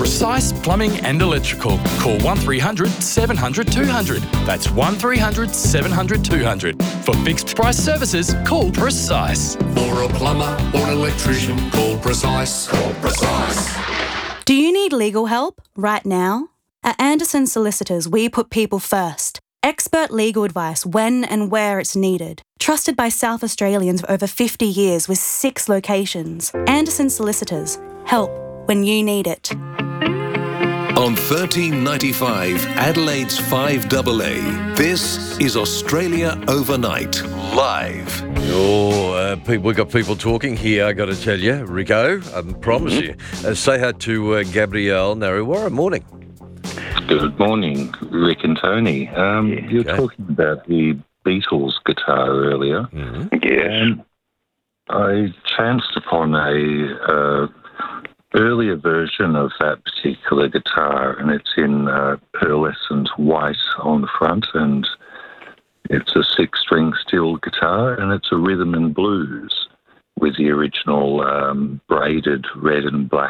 Precise Plumbing and Electrical. Call 1300 700 200. That's 1300 700 200. For fixed price services, call Precise. For a plumber or an electrician, call Precise. Call Precise. Do you need legal help right now? At Anderson Solicitors, we put people first. Expert legal advice when and where it's needed. Trusted by South Australians for over 50 years with 6 locations. Anderson Solicitors. Help when you need it. On 1395 Adelaide's 5AA, this is Australia Overnight, live. We've got people talking here, I got to tell you. Rico, I promise you. Say hi to Gabrielle Narrawara. Morning. Good morning, Rick and Tony. You were talking about the Beatles guitar earlier. Mm-hmm. Yes. I chanced upon a earlier version of that particular guitar, and it's in pearlescent white on the front, and it's a 6-string steel guitar, and it's a rhythm and blues with the original braided red and black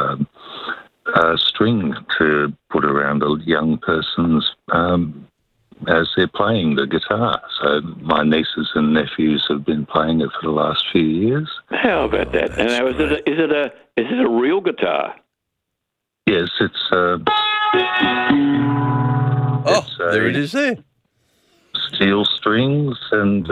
string to put around a young person's as they're playing the guitar. So my nieces and nephews have been playing it for the last few years. How about that? And now, is it a real guitar? Yes, it's there it is there. Steel strings and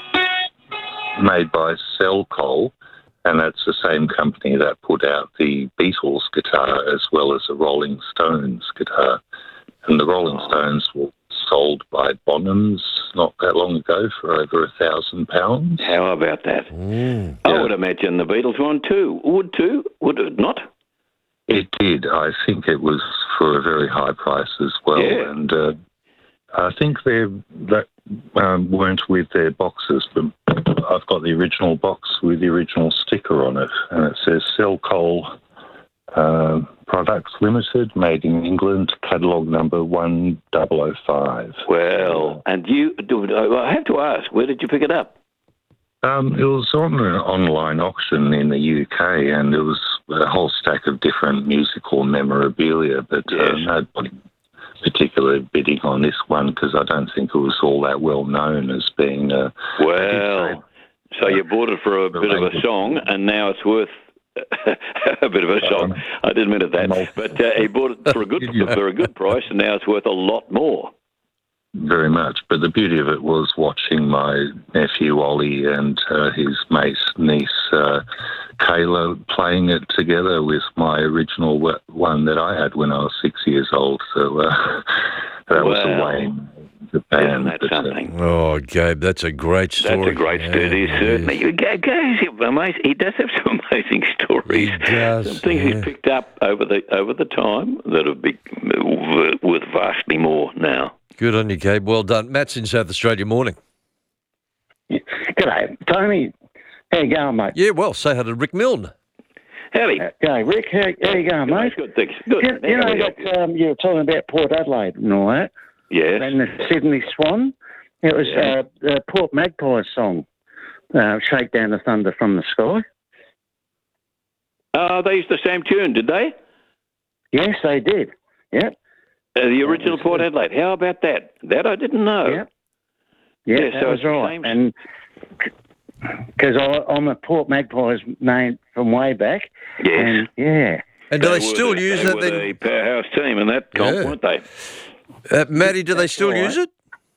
made by Cellcole, and that's the same company that put out the Beatles guitar as well as the Rolling Stones guitar. And the Rolling Stones were sold by Bonhams not that long ago for over £1,000. How about that? I would imagine the Beatles one too. Would it not? It did. I think it was for a very high price as well. Yeah. And I think they weren't with their boxes, but I've got the original box with the original sticker on it, and it says Cellcole Products Limited, made in England, catalogue number 1005. Well, and I have to ask, where did you pick it up? It was on an online auction in the UK, and there was a whole stack of different musical memorabilia, but nobody particularly bidding on this one because I don't think it was all that well known as being a... Well, so you bought it for a bit of a song, and now it's worth a bit of a song. I didn't mean it that, but he bought it for a good price, and now it's worth a lot more. Very much, but the beauty of it was watching my nephew Ollie and his mate's niece Kayla playing it together with my original one that I had when I was 6 years old. So that was the way in Japan. Isn't that something? Oh, Gabe, that's a great story. That's a great story, certainly. He does have some amazing stories. He does. Some things he's picked up over the time that have been worth vastly more now. Good on you, Gabe. Well done. Matt's in South Australia. Morning. G'day, Tony. How you going, mate? Yeah, well, say hi to Rick Milne. Howdy. G'day, Rick. How you going, mate? Good, thanks. Good. You know that you were talking about Port Adelaide and all that? Yes. And the Sydney Swan? It was the Port Magpies song, Shake Down the Thunder from the Sky. They used the same tune, did they? Yes, they did. Yep. The original Port Adelaide. How about that? That I didn't know. Yep. Yeah, so that was it's the right. same. And because I'm a Port Magpies name from way back. Yes. And, And do they still use it? They were the powerhouse team in that comp, weren't they? Matty, do they still use it?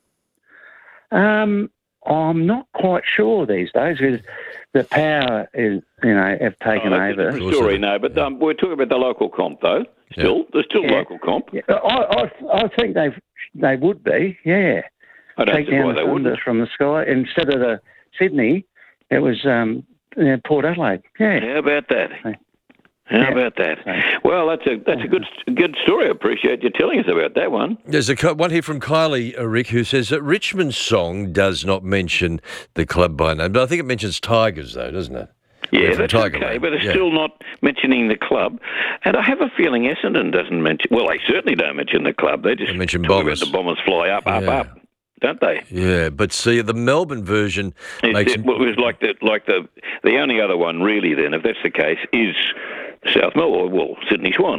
I'm not quite sure these days because the power is, have taken over. That's a different story, no. But we're talking about the local comp, though. There's still local comp. Yeah. I think they would be, yeah. I don't Take see why down they the thunder wouldn't. from the sky instead of the Sydney. It was Port Adelaide. Yeah. How about that? How about that? Well, that's a good story. I appreciate you telling us about that one. There's one here from Kylie, Rick, who says that Richmond's song does not mention the club by name, but I think it mentions Tigers, though, doesn't it? Yeah, that's okay, but it's still not mentioning the club. And I have a feeling Essendon doesn't mention... Well, they certainly don't mention the club. They just mention talk Bombers. about the Bombers fly up, don't they? Yeah, but see, the Melbourne version makes... It was like the only other one, really, then, if that's the case, is South Melbourne, well, Sydney Swans.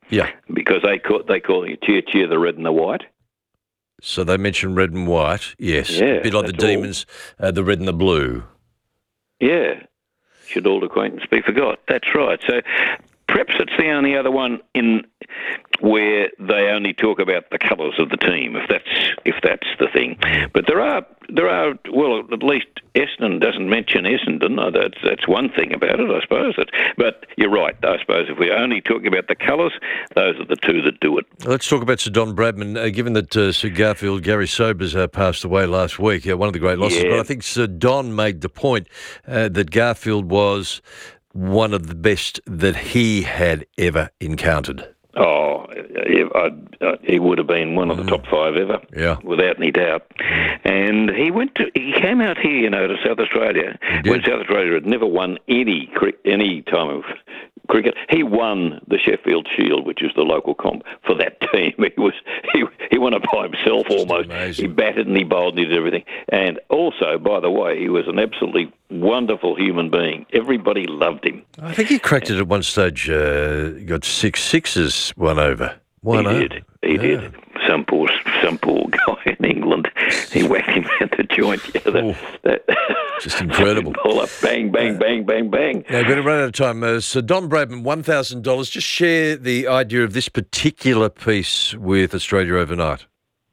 Yeah. Because they call you cheer the red and the white. So they mentioned red and white, yes. Yeah, a bit like the Demons, the red and the blue. Yeah. Should old acquaintance be forgot? That's right. So perhaps it's the only other one in where they only talk about the colours of the team, if that's the thing. But there are well, at least Essendon doesn't mention Essendon. That's one thing about it, I suppose. But you're right. I suppose if we're only talking about the colours, those are the two that do it. Let's talk about Sir Don Bradman. Given that Sir Garfield, Gary Sobers, passed away last week, one of the great losses. Yeah. But I think Sir Don made the point that Garfield was one of the best that he had ever encountered. Oh, he would have been one of the top 5 ever, without any doubt. And he came out here, to South Australia, when South Australia had never won any time of cricket. He won the Sheffield Shield, which is the local comp for that team. He won it by himself almost. Amazing. He batted and he bowled and he did everything. And also, by the way, he was an absolutely wonderful human being. Everybody loved him. I think he cracked it at one stage. Got 6 sixes, one over. He did. Some poor guy in England, he whacked him at the joint. Just incredible. Pull up, bang, bang, bang, bang, bang. Now, we're going to run out of time. So Don Bradman, $1,000. Just share the idea of this particular piece with Australia Overnight.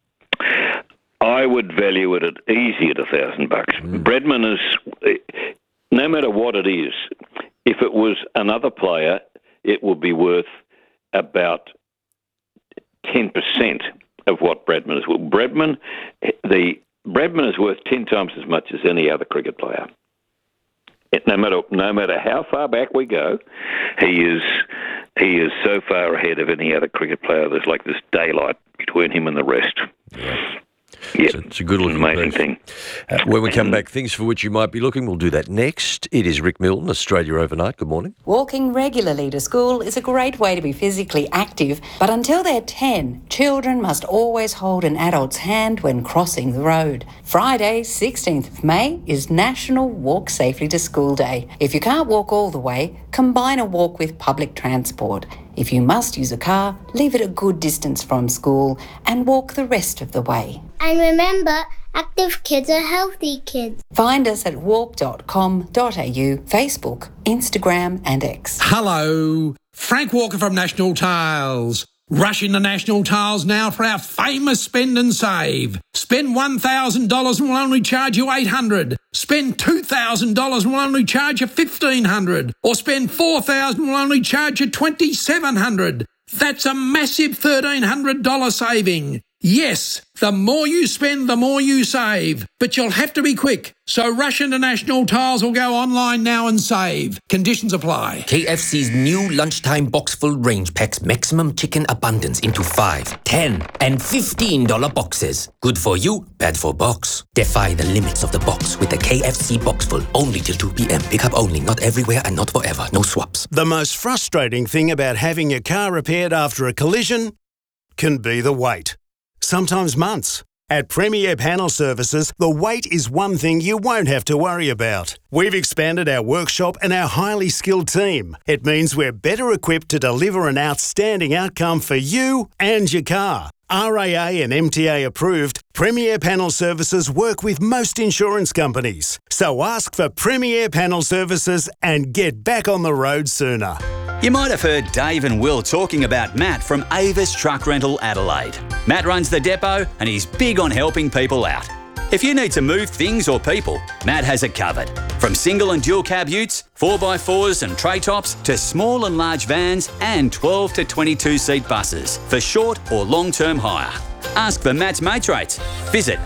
I would value it at easy at $1,000. Bradman is, no matter what it is, if it was another player, it would be worth about 10% of what Bradman is worth. Bradman is worth 10 times as much as any other cricket player. No matter how far back we go, he is so far ahead of any other cricket player. There's like this daylight between him and the rest. Yeah, it's a good looking amazing thing. When we come back, things for which you might be looking, we'll do that next. It is Rick Milton, Australia Overnight. Good morning. Walking regularly to school is a great way to be physically active, but until they're 10, children must always hold an adult's hand when crossing the road. Friday, 16th of May, is National Walk Safely to School Day. If you can't walk all the way, combine a walk with public transport. If you must use a car, leave it a good distance from school and walk the rest of the way. And remember, active kids are healthy kids. Find us at walk.com.au, Facebook, Instagram and X. Hello, Frank Walker from National Tiles. Rush into National Tiles now for our famous spend and save. Spend $1,000 and we'll only charge you $800. Spend $2,000 and we'll only charge you $1,500. Or spend $4,000 and we'll only charge you $2,700. That's a massive $1,300 saving. Yes, the more you spend, the more you save. But you'll have to be quick. So rush into National Tiles or go online now and save. Conditions apply. KFC's new lunchtime box-full range packs maximum chicken abundance into 5, 10 and $15 boxes. Good for you, bad for box. Defy the limits of the box with the KFC box-full. Only till 2 p.m. Pick up only, not everywhere and not forever. No swaps. The most frustrating thing about having your car repaired after a collision can be the wait. Sometimes months. At Premier Panel Services, the wait is one thing you won't have to worry about. We've expanded our workshop and our highly skilled team. It means we're better equipped to deliver an outstanding outcome for you and your car. RAA and MTA approved, Premier Panel Services work with most insurance companies. So ask for Premier Panel Services and get back on the road sooner. You might have heard Dave and Will talking about Matt from Avis Truck Rental Adelaide. Matt runs the depot and he's big on helping people out. If you need to move things or people, Matt has it covered. From single and dual cab utes, 4x4s and tray tops, to small and large vans and 12 to 22 seat buses for short or long-term hire. Ask for Matt's mates rates. Visit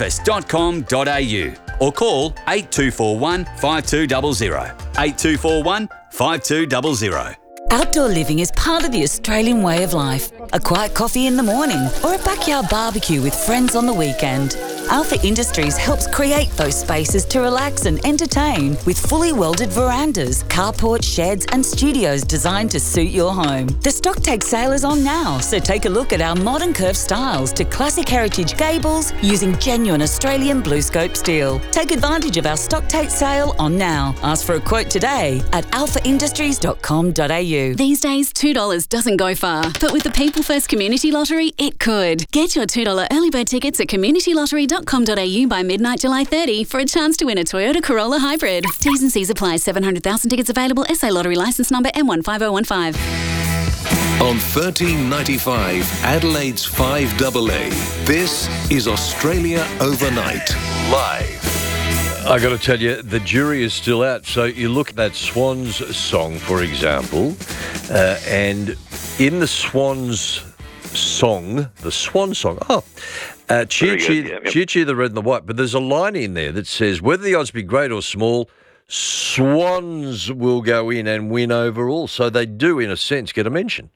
avis.com.au or call 8241 5200. 8241 5200. Outdoor living is part of the Australian way of life. A quiet coffee in the morning or a backyard barbecue with friends on the weekend. Alpha Industries helps create those spaces to relax and entertain with fully welded verandas, carports, sheds and studios designed to suit your home. The Stocktake sale is on now, so take a look at our modern curved styles to classic heritage gables using genuine Australian BlueScope steel. Take advantage of our Stocktake sale on now. Ask for a quote today at alphaindustries.com.au. These days, $2 doesn't go far, but with the People First Community Lottery, it could. Get your $2 early bird tickets at communitylottery.com.au by midnight July 30 for a chance to win a Toyota Corolla Hybrid. T's and C's apply. 700,000 tickets available. SA Lottery licence number M15015. On 1395 Adelaide's 5AA, this is Australia Overnight, live. I got to tell you, the jury is still out. So you look at that Swans song, for example, and in the Swans song, cheer, cheer the red and the white, but there's a line in there that says, whether the odds be great or small, Swans will go in and win overall. So they do, in a sense, get a mention.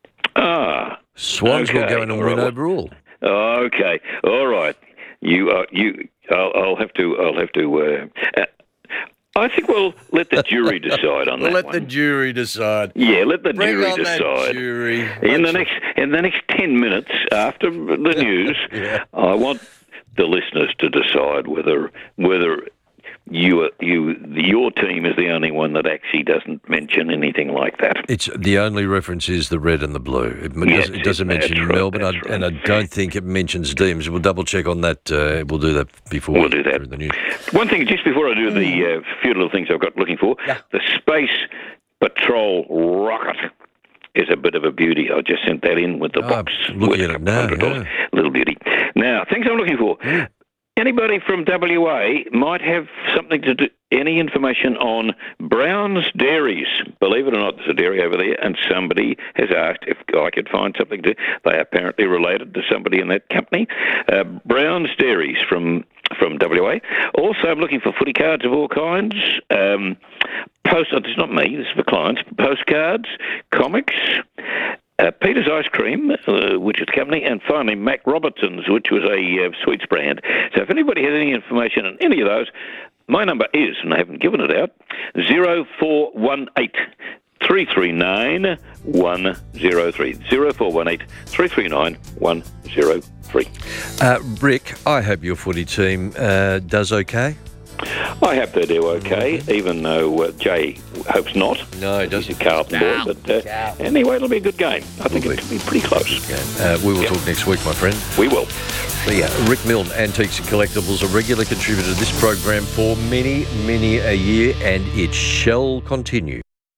Swans will go in and win overall. Okay, all right. I'll have to. I think we'll let the jury decide on that. Let the jury decide. Yeah, let the Bring jury on decide. That jury. In the next 10 minutes after the news, I want the listeners to decide whether your team is the only one that actually doesn't mention anything like that. It's the only reference is the red and the blue. It doesn't mention Melbourne, and I don't think it mentions Deems. We'll double check on that. We'll do that before we'll do that. The news. One thing, just before I do the few little things I've got looking for, the Space Patrol rocket is a bit of a beauty. I just sent that in with the box. Looking at it now, little beauty. Now, things I'm looking for. Anybody from WA might have something to do, any information on Brown's Dairies. Believe it or not, there's a dairy over there, and somebody has asked if I could find something to. They are apparently related to somebody in that company. Brown's Dairies from WA. Also, I'm looking for footy cards of all kinds. It's not me, this is for clients. Postcards, comics. Peter's Ice Cream, which is a company, and finally Mac Robertson's, which was a sweets brand. So if anybody has any information on any of those, my number is, and I haven't given it out, 0418 339 103. 0418 339 103. Rick, I hope your footy team does okay. I hope they do okay, even though Jay hopes not. No, he doesn't. He's a Carlton boy, but anyway, it'll be a good game. I think it'll be pretty close. We will talk next week, my friend. We will. Rick Milne, Antiques and Collectibles, a regular contributor to this program for many, many a year, and it shall continue.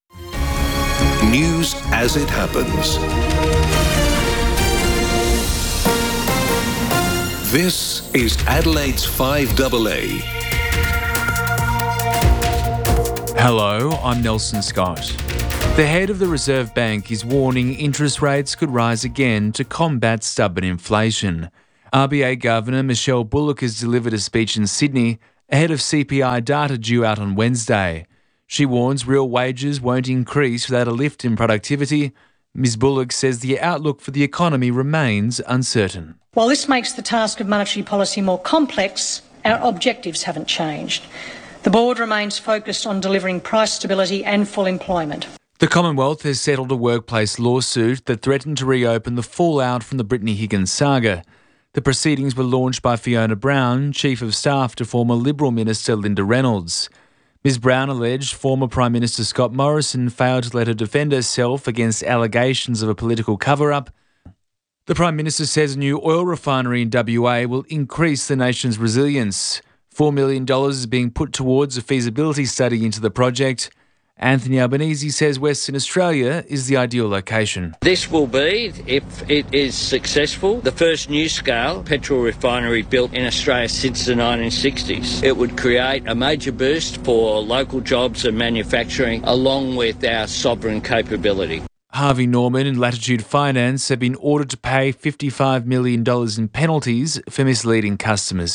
News as it happens. This is Adelaide's 5AA. Hello, I'm Nelson Scott. The head of the Reserve Bank is warning interest rates could rise again to combat stubborn inflation. RBA Governor Michelle Bullock has delivered a speech in Sydney ahead of CPI data due out on Wednesday. She warns real wages won't increase without a lift in productivity. Ms Bullock says the outlook for the economy remains uncertain. While this makes the task of monetary policy more complex, our objectives haven't changed. The board remains focused on delivering price stability and full employment. The Commonwealth has settled a workplace lawsuit that threatened to reopen the fallout from the Brittany Higgins saga. The proceedings were launched by Fiona Brown, Chief of Staff to former Liberal Minister Linda Reynolds. Ms Brown alleged former Prime Minister Scott Morrison failed to let her defend herself against allegations of a political cover-up. The Prime Minister says a new oil refinery in WA will increase the nation's resilience. $4 million is being put towards a feasibility study into the project. Anthony Albanese says Western Australia is the ideal location. This will be, if it is successful, the first new-scale petrol refinery built in Australia since the 1960s. It would create a major boost for local jobs and manufacturing, along with our sovereign capability. Harvey Norman and Latitude Finance have been ordered to pay $55 million in penalties for misleading customers.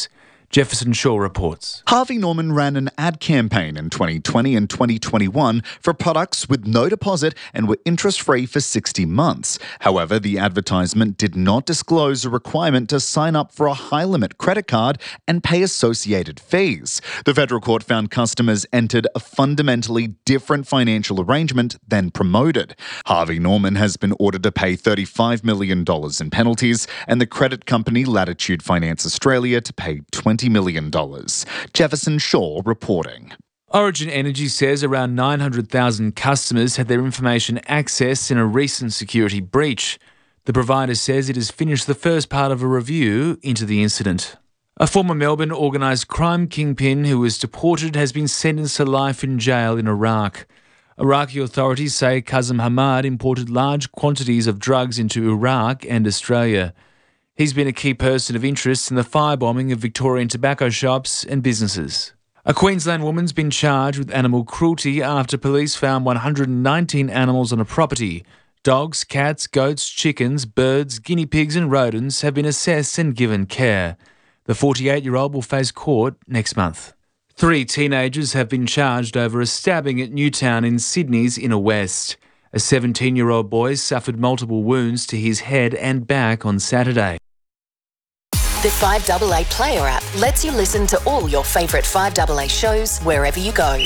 Jefferson Shaw reports. Harvey Norman ran an ad campaign in 2020 and 2021 for products with no deposit and were interest-free for 60 months. However, the advertisement did not disclose a requirement to sign up for a high-limit credit card and pay associated fees. The federal court found customers entered a fundamentally different financial arrangement than promoted. Harvey Norman has been ordered to pay $35 million in penalties, and the credit company Latitude Finance Australia to pay $20 million. Jefferson Shaw reporting. Origin Energy says around 900,000 customers had their information accessed in a recent security breach. The provider says it has finished the first part of a review into the incident. A former Melbourne organised crime kingpin who was deported has been sentenced to life in jail in Iraq. Iraqi authorities say Qasem Hamad imported large quantities of drugs into Iraq and Australia. He's been a key person of interest in the firebombing of Victorian tobacco shops and businesses. A Queensland woman's been charged with animal cruelty after police found 119 animals on a property. Dogs, cats, goats, chickens, birds, guinea pigs and rodents have been assessed and given care. The 48-year-old will face court next month. 3 teenagers have been charged over a stabbing at Newtown in Sydney's Inner West. A 17-year-old boy suffered multiple wounds to his head and back on Saturday. The 5AA Player app lets you listen to all your favourite 5AA shows wherever you go.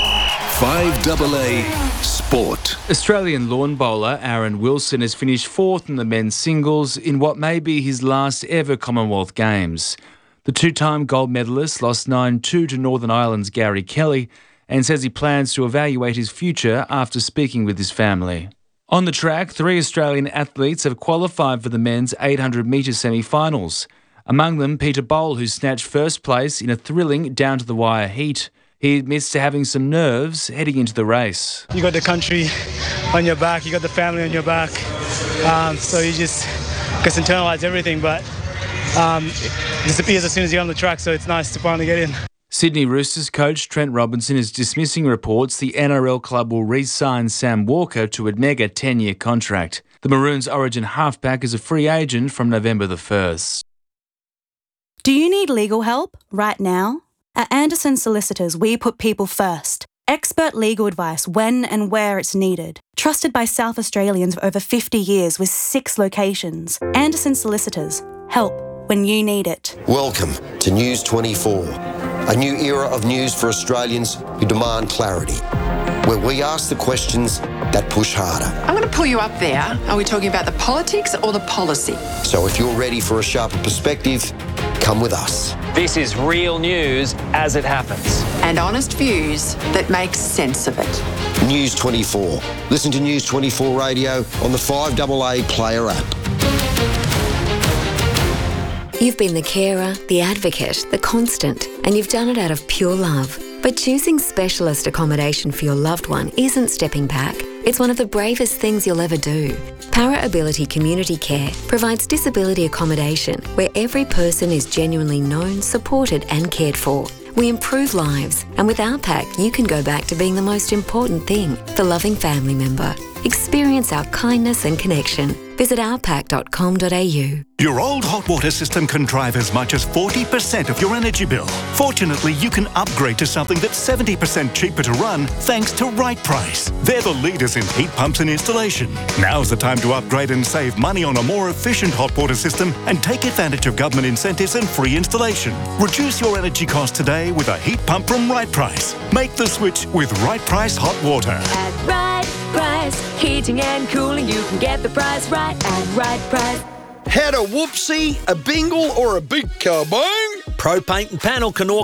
5AA Sport. Australian lawn bowler Aaron Wilson has finished 4th in the men's singles in what may be his last ever Commonwealth Games. The 2-time gold medalist lost 9-2 to Northern Ireland's Gary Kelly and says he plans to evaluate his future after speaking with his family. On the track, 3 Australian athletes have qualified for the men's 800-metre semi-finals. Among them, Peter Bowl, who snatched first place in a thrilling down-to-the-wire heat. He admits to having some nerves heading into the race. You got the country on your back, you got the family on your back, so you just internalise everything, but it disappears as soon as you're on the track, so it's nice to finally get in. Sydney Roosters coach Trent Robinson is dismissing reports the NRL club will re-sign Sam Walker to a mega 10-year contract. The Maroons' Origin halfback is a free agent from November the 1st. Do you need legal help right now? At Anderson Solicitors, we put people first. Expert legal advice when and where it's needed. Trusted by South Australians for over 50 years with 6 locations. Anderson Solicitors. Help when you need it. Welcome to News 24, a new era of news for Australians who demand clarity, where we ask the questions that push harder. I'm going to pull you up there. Are we talking about the politics or the policy? So if you're ready for a sharper perspective, come with us. This is real news as it happens. And honest views that make sense of it. News 24. Listen to News 24 Radio on the 5AA Player app. You've been the carer, the advocate, the constant, and you've done it out of pure love. But choosing specialist accommodation for your loved one isn't stepping back. It's one of the bravest things you'll ever do. Para Ability Community Care provides disability accommodation where every person is genuinely known, supported and cared for. We improve lives, and with our pack, you can go back to being the most important thing, the loving family member. Experience our kindness and connection. Visit ourpack.com.au. Your old hot water system can drive as much as 40% of your energy bill. Fortunately, you can upgrade to something that's 70% cheaper to run thanks to Right Price. They're the leaders in heat pumps and installation. Now's the time to upgrade and save money on a more efficient hot water system and take advantage of government incentives and free installation. Reduce your energy cost today with a heat pump from Right Price. Make the switch with Right Price Hot Water. At Right Price, heating and cooling, you can get the price right at Right Price. Had a whoopsie, a bingle, or a big kabong? Pro Paint and Panel can